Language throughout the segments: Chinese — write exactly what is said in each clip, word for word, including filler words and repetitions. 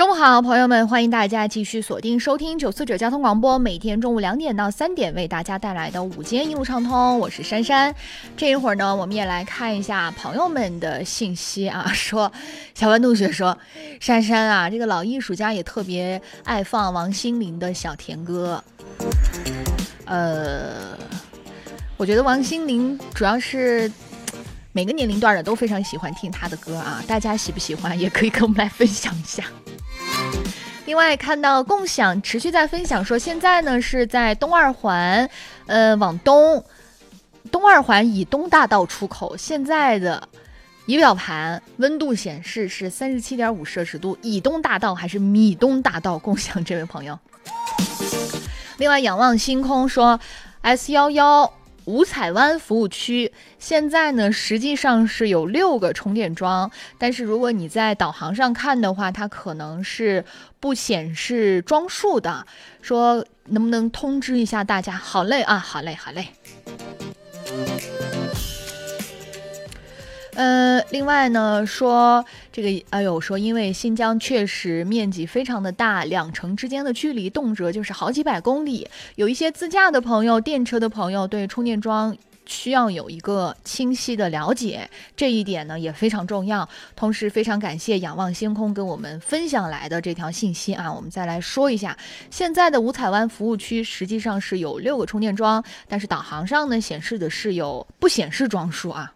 中午好，朋友们，欢迎大家继续锁定收听九四九交通广播，每天中午两点到三点为大家带来的午间一路畅通，我是珊珊。这一会儿呢，我们也来看一下朋友们的信息啊，说小文同学说，珊珊啊，这个老艺术家也特别爱放王心凌的小甜歌。呃，我觉得王心凌主要是每个年龄段的都非常喜欢听她的歌啊，大家喜不喜欢也可以跟我们来分享一下。另外看到共享持续在分享说，现在呢是在东二环呃往东东二环以东大道出口，现在的仪表盘温度显示是 三十七点五 摄氏度，以东大道还是米东大道？共享这位朋友。另外仰望星空说 S 一一五彩湾服务区现在呢实际上是有六个充电桩，但是如果你在导航上看的话，它可能是不显示桩数的，说能不能通知一下大家？好嘞啊，好嘞好嘞。呃，另外呢，说这个，哎呦，说因为新疆确实面积非常的大，两城之间的距离动辄就是好几百公里，有一些自驾的朋友、电车的朋友对充电桩需要有一个清晰的了解，这一点呢也非常重要。同时，非常感谢仰望星空跟我们分享来的这条信息啊，我们再来说一下，现在的五彩湾服务区实际上是有六个充电桩，但是导航上呢显示的是有不显示桩数啊。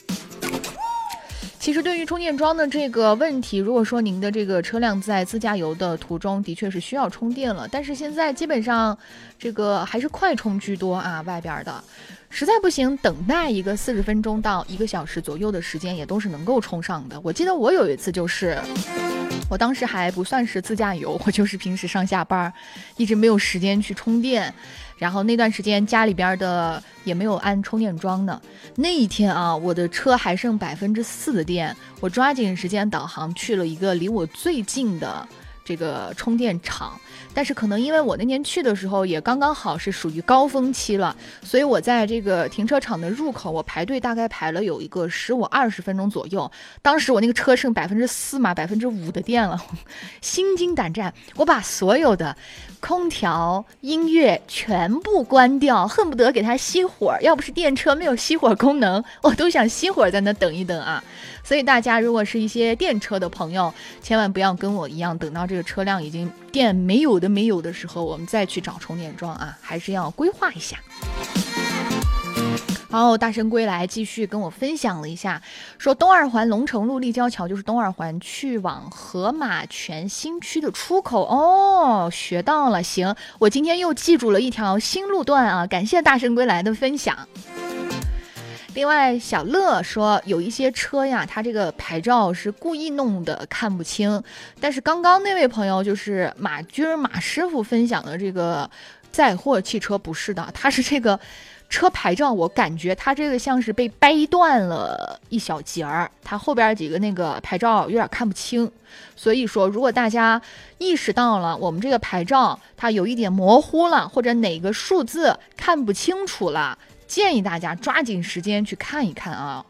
其实对于充电桩的这个问题，如果说您的这个车辆在自驾游的途中的确是需要充电了，但是现在基本上这个还是快充居多啊，外边的实在不行等待一个四十分钟到一个小时左右的时间也都是能够充上的。我记得我有一次就是我当时还不算是自驾游，我就是平时上下班一直没有时间去充电，然后那段时间家里边的也没有安充电桩呢。那一天啊，我的车还剩百分之四的电，我抓紧时间导航去了一个离我最近的这个充电场，但是可能因为我那年去的时候也刚刚好是属于高峰期了，所以我在这个停车场的入口我排队大概排了有一个十五二十分钟左右。当时我那个车剩百分之四嘛，百分之五的电了，心惊胆战，我把所有的空调、音乐全部关掉，恨不得给它熄火。要不是电车没有熄火功能，我都想熄火在那等一等啊。所以大家如果是一些电车的朋友，千万不要跟我一样，等到这个车辆已经电没有的没有的时候，我们再去找充电桩啊，还是要规划一下。好，大神归来继续跟我分享了一下，说东二环龙城路立交桥就是东二环去往河马泉新区的出口哦，学到了。行，我今天又记住了一条新路段啊，感谢大神归来的分享。另外小乐说有一些车呀，它这个牌照是故意弄的看不清，但是刚刚那位朋友就是马军马师傅分享的这个载货汽车不是的，它是这个车牌照，我感觉它这个像是被掰断了一小节儿，它后边几个那个牌照有点看不清。所以说如果大家意识到了我们这个牌照它有一点模糊了，或者哪个数字看不清楚了，建议大家抓紧时间去看一看啊。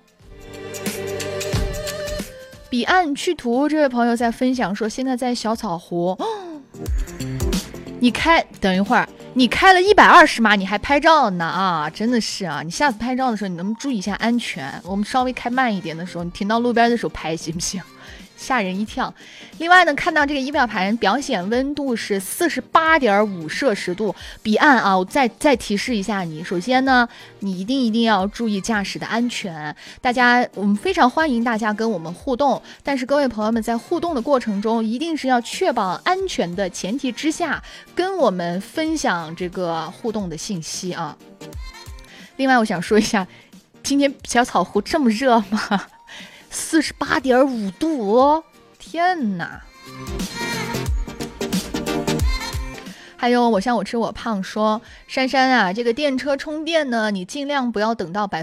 彼岸去途这位朋友在分享说，现在在小草湖、哦、你开等一会儿你开了一百二十码你还拍照呢啊，真的是啊，你下次拍照的时候你能不能注意一下安全，我们稍微开慢一点的时候，你停到路边的时候拍行不行？吓人一跳。另外呢，看到这个仪表盘表显温度是 四十八点五 摄氏度。彼岸啊，我再再提示一下你，首先呢，你一定一定要注意驾驶的安全。大家，我们非常欢迎大家跟我们互动，但是各位朋友们在互动的过程中，一定是要确保安全的前提之下，跟我们分享这个互动的信息啊。另外，我想说一下，今天小草湖这么热吗？四十八点五度哦，天哪！还有我像我吃我胖说，珊珊啊，这个电车充电呢，你尽量不要等到百